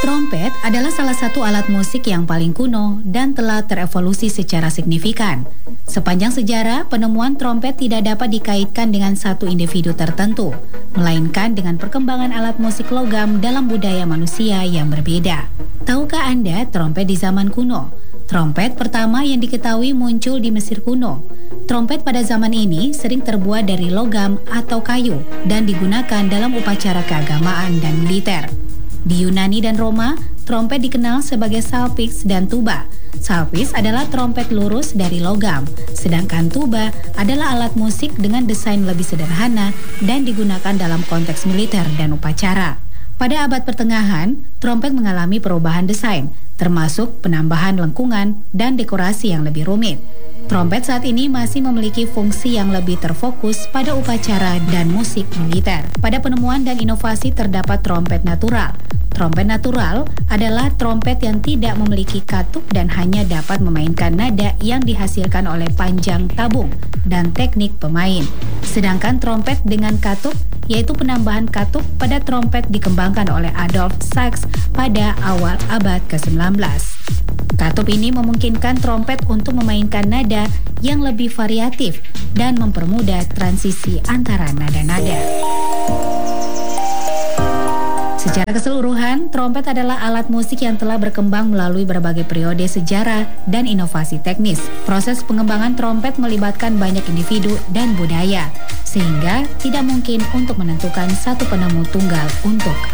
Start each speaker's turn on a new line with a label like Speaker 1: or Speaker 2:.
Speaker 1: Trompet adalah salah satu alat musik yang paling kuno dan telah terevolusi secara signifikan. Sepanjang sejarah, penemuan trompet tidak dapat dikaitkan dengan satu individu tertentu, melainkan dengan perkembangan alat musik logam dalam budaya manusia yang berbeda. Tahukah Anda trompet di zaman kuno? Trompet pertama yang diketahui muncul di Mesir kuno. Trompet pada zaman ini sering terbuat dari logam atau kayu dan digunakan dalam upacara keagamaan dan militer. Di Yunani dan Roma, trompet dikenal sebagai salpix dan tuba. Salpix adalah trompet lurus dari logam, sedangkan tuba adalah alat musik dengan desain lebih sederhana dan digunakan dalam konteks militer dan upacara. Pada abad pertengahan, trompet mengalami perubahan desain, termasuk penambahan lengkungan dan dekorasi yang lebih rumit. Trompet saat ini masih memiliki fungsi yang lebih terfokus pada upacara dan musik militer. Pada penemuan dan inovasi terdapat trompet natural. Trompet natural adalah trompet yang tidak memiliki katup dan hanya dapat memainkan nada yang dihasilkan oleh panjang tabung dan teknik pemain. Sedangkan trompet dengan katup, yaitu penambahan katup pada trompet dikembangkan oleh Adolf Sax pada awal abad ke-19. Katup ini memungkinkan trompet untuk memainkan nada yang lebih variatif dan mempermudah transisi antara nada-nada. Secara keseluruhan, trompet adalah alat musik yang telah berkembang melalui berbagai periode sejarah dan inovasi teknis. Proses pengembangan trompet melibatkan banyak individu dan budaya, sehingga tidak mungkin untuk menentukan satu penemu tunggal untuk